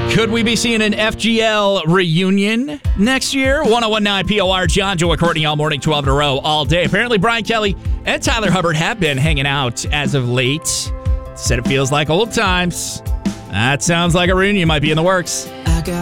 Could we be seeing an FGL reunion next year? 1019 POR, John, Joe, Courtney, all morning, 12 in a row, all day. Apparently, Brian Kelly and Tyler Hubbard have been hanging out as of late. Said it feels like old times. That sounds like a reunion might be in the works.